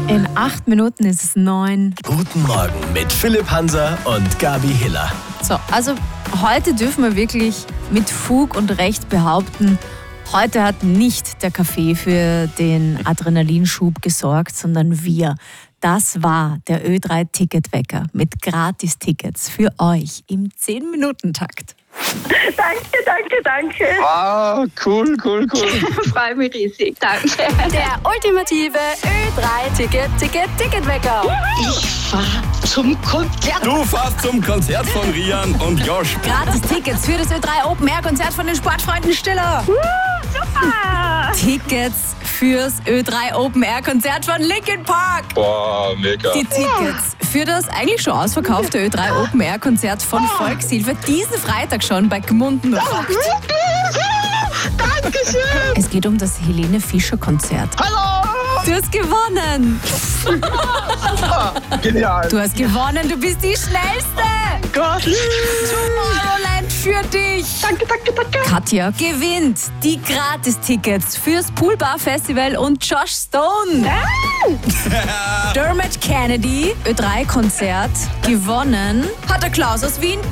In 8 Minuten ist es 9. Guten Morgen mit Philipp Hanser und Gabi Hiller. So, also heute dürfen wir wirklich mit Fug und Recht behaupten, heute hat nicht der Kaffee für den Adrenalinschub gesorgt, sondern wir. Das war der Ö3-Ticketwecker mit Gratis-Tickets für euch im 10-Minuten-Takt. Danke. Ah, cool. Freue mich riesig, danke. Der ultimative Ö3-Ticketwecker. Ich fahr zum Konzert. Du fährst zum Konzert von Rian und Josh. Gratis-Tickets für das Ö3 Open-Air-Konzert von den Sportfreunden Stiller. Super. Tickets fürs Ö3 Open-Air-Konzert von Linkin Park. Boah, mega. Die Tickets für das eigentlich schon ausverkaufte Ö3 Open-Air-Konzert von Volkshilfe diesen Freitag schon bei Gmunden Rock. Dankeschön. Es geht um das Helene Fischer-Konzert. Hallo. Du hast gewonnen. Genial. Du hast gewonnen. Du bist die Schnellste. Gott. Tomorrowland für dich. Danke. Katja gewinnt die Gratis-Tickets fürs Poolbar Festival und Josh Stone. Dermot Kennedy, Ö3-Konzert, gewonnen hat der Klaus aus Wien.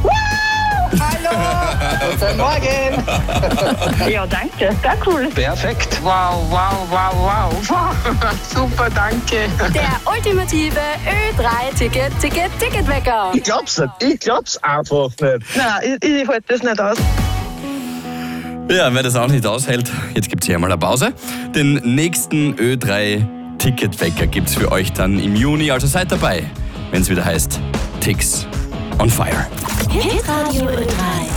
Guten Morgen. Ja, danke. Sehr cool. Perfekt. Wow. Super, danke. Der ultimative Ö3-Ticketwecker. Ich glaub's einfach nicht. Nein, ich halte das nicht aus. Ja, wer das auch nicht aushält, jetzt gibt's hier mal eine Pause. Den nächsten Ö3-Ticketwecker gibt's für euch dann im Juni, also seid dabei, wenn es wieder heißt Ticks on Fire. Hitradio Ö3.